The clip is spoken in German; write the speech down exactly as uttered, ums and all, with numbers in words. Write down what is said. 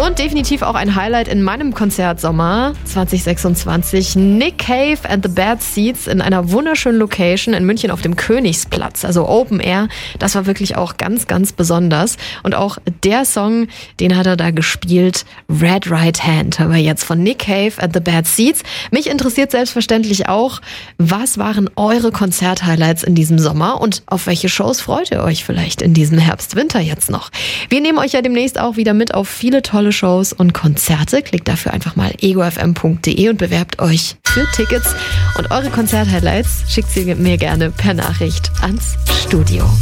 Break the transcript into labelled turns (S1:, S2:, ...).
S1: Und definitiv auch ein Highlight in meinem Konzertsommer zwanzig sechsundzwanzig. Nick Cave and the Bad Seeds in einer wunderschönen Location in München auf dem Königsplatz, also Open Air. Das war wirklich auch ganz, ganz besonders. Und auch der Song, den hat er da gespielt, Red Right Hand, aber jetzt von Nick Cave and the Bad Seeds. Mich interessiert selbstverständlich auch, was waren eure Konzerthighlights in diesem Sommer und auf welche Shows freut ihr euch vielleicht in diesem Herbst, Winter jetzt noch? Wir nehmen euch ja demnächst auch wieder mit auf viele tolle Shows und Konzerte. Klickt dafür einfach mal ego f m punkt d e und bewerbt euch für Tickets. Und eure Konzerthighlights schickt sie mir gerne per Nachricht ans Studio.